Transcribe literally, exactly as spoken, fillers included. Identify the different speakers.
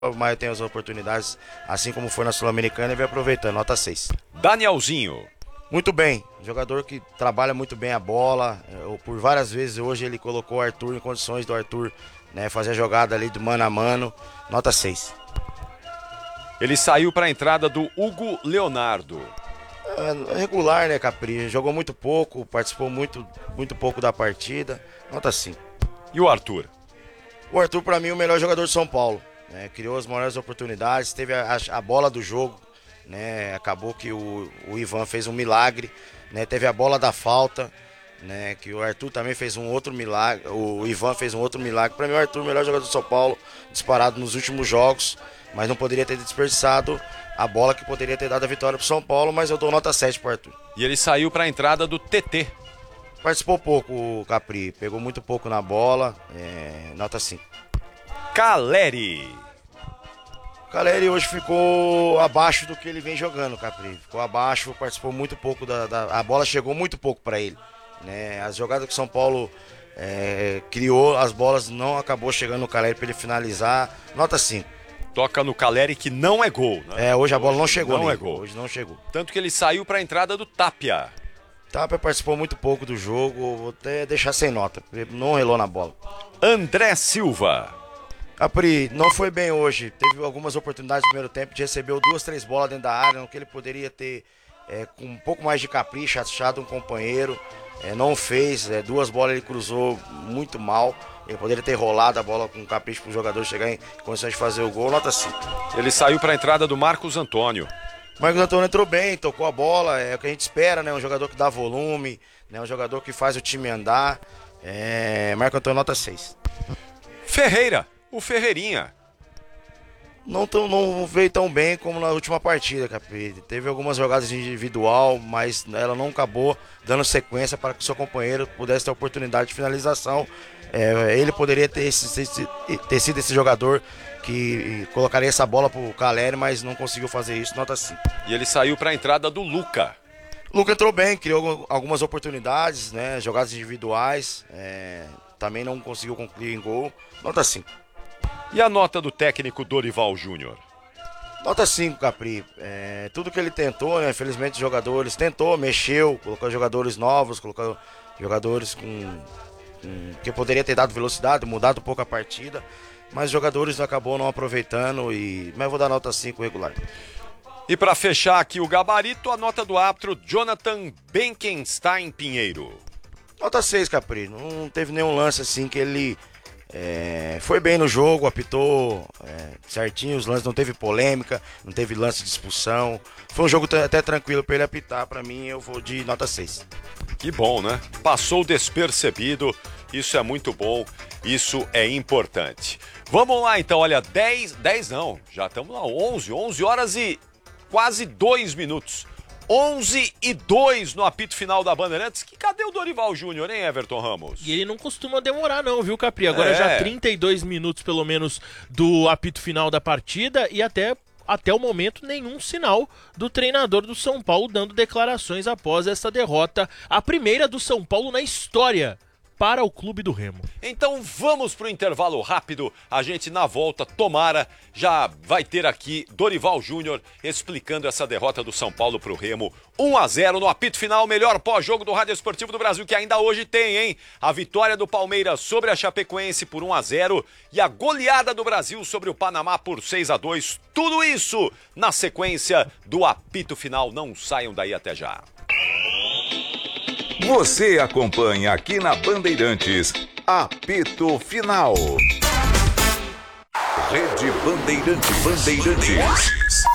Speaker 1: o Maia tem as oportunidades, assim como foi na Sul-Americana, e vem aproveitando, nota seis.
Speaker 2: Danielzinho.
Speaker 1: Muito bem, jogador que trabalha muito bem a bola, por várias vezes hoje ele colocou o Arthur em condições do Arthur, né, fazer a jogada ali do mano a mano, nota seis.
Speaker 2: Ele saiu para a entrada do Hugo Leonardo.
Speaker 1: É regular, né, Capri? Jogou muito pouco, participou muito, muito pouco da partida, nota cinco.
Speaker 2: E o Arthur?
Speaker 1: O Arthur, para mim, é o melhor jogador de São Paulo. Né? Criou as maiores oportunidades, teve a, a, a bola do jogo, né? Acabou que o, o Ivan fez um milagre, né? Teve a bola da falta, né? Que o Arthur também fez um outro milagre, o Ivan fez um outro milagre. Para mim, o Arthur é o melhor jogador de São Paulo, disparado nos últimos jogos, mas não poderia ter desperdiçado a bola que poderia ter dado a vitória para o São Paulo, mas eu dou nota sete para o Arthur.
Speaker 2: E ele saiu para a entrada do T T.
Speaker 1: Participou pouco o Capri, pegou muito pouco na bola, é, nota cinco.
Speaker 2: Caleri.
Speaker 1: Caleri hoje ficou abaixo do que ele vem jogando, Capri. Ficou abaixo, participou muito pouco, da, da a bola chegou muito pouco para ele. Né? As jogadas que o São Paulo é, criou, as bolas não acabou chegando no Caleri para ele finalizar, nota cinco.
Speaker 2: Toca no Caleri que não é gol, né?
Speaker 1: É, hoje a bola não chegou
Speaker 2: Não
Speaker 1: nele.
Speaker 2: é gol.
Speaker 1: Hoje não chegou.
Speaker 2: Tanto que ele saiu para a entrada do Tapia.
Speaker 1: Tapia participou muito pouco do jogo, vou até deixar sem nota, não relou na bola.
Speaker 2: André Silva.
Speaker 1: Capri, não foi bem hoje, teve algumas oportunidades no primeiro tempo, recebeu duas, três bolas dentro da área, no que ele poderia ter é, com um pouco mais de capricho, achado um companheiro, é, não fez, é, duas bolas ele cruzou muito mal, ele poderia ter rolado a bola com capricho para o jogador chegar em condições de fazer o gol, nota cinco.
Speaker 2: Ele saiu para a entrada do Marcos Antônio.
Speaker 1: Marcos Antônio entrou bem, tocou a bola, é o que a gente espera, né? Um jogador que dá volume, né? Um jogador que faz o time andar. É... Marcos Antônio, nota seis.
Speaker 2: Ferreira, o Ferreirinha.
Speaker 1: Não, tão, não veio tão bem como na última partida, Capri. Teve algumas jogadas individual, mas ela não acabou dando sequência para que o seu companheiro pudesse ter oportunidade de finalização. É, ele poderia ter, esse, ter sido esse jogador que colocaria essa bola para o Caleri, mas não conseguiu fazer isso, nota cinco.
Speaker 2: E ele saiu para a entrada do Luca.
Speaker 1: Luca entrou bem, criou algumas oportunidades, né, jogadas individuais, é, também não conseguiu concluir em gol, nota cinco.
Speaker 2: E a nota do técnico Dorival Júnior?
Speaker 1: Nota cinco, Capri. É, tudo que ele tentou, né, infelizmente os jogadores, tentou, mexeu, colocou jogadores novos, colocou jogadores com, com que poderia ter dado velocidade, mudado um pouco a partida, mas os jogadores acabou não aproveitando, e mas eu vou dar nota cinco regular.
Speaker 2: E para fechar aqui o gabarito, a nota do árbitro Jonathan Benkenstein Pinheiro.
Speaker 1: Nota seis, Capri. Não teve nenhum lance assim que ele é, foi bem no jogo, apitou é, certinho os lances, não teve polêmica, não teve lance de expulsão. Foi um jogo até tranquilo para ele apitar, para mim eu vou de nota seis.
Speaker 2: Que bom, né? Passou despercebido, isso é muito bom, isso é importante. Vamos lá então, olha, dez, dez não, já estamos lá, onze, onze horas e quase dois minutos. onze e dois no apito final da Bandeirantes. Que cadê o Dorival Júnior, hein, Everton Ramos?
Speaker 3: E ele não costuma demorar não, viu, Capri? Agora
Speaker 2: É.
Speaker 3: já trinta e dois minutos, pelo menos, do apito final da partida e até, até o momento nenhum sinal do treinador do São Paulo dando declarações após essa derrota, a primeira do São Paulo na história para o Clube do Remo.
Speaker 2: Então vamos pro intervalo rápido. A gente na volta, tomara, já vai ter aqui Dorival Júnior explicando essa derrota do São Paulo pro Remo. um a zero no apito final, melhor pós-jogo do Rádio Esportivo do Brasil, que ainda hoje tem, hein? A vitória do Palmeiras sobre a Chapecoense por um a zero e a goleada do Brasil sobre o Panamá por seis a dois. Tudo isso na sequência do apito final. Não saiam daí, até já.
Speaker 4: Você acompanha aqui na Bandeirantes, apito final. Rede Bandeirantes. Bandeirantes.